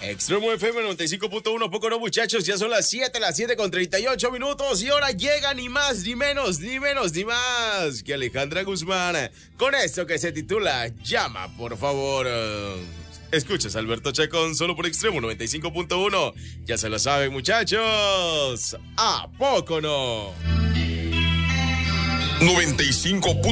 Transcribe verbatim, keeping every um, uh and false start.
Extremo F M noventa y cinco punto uno, poco no muchachos, ya son las siete, las siete con treinta y ocho minutos y ahora llega ni más, ni menos, ni menos, ni más que Alejandra Guzmán con esto que se titula Llama, por favor. Escuchas a Alberto Chacón solo por Extremo noventa y cinco punto uno, ya se lo saben muchachos, ¿a poco no? noventa y cinco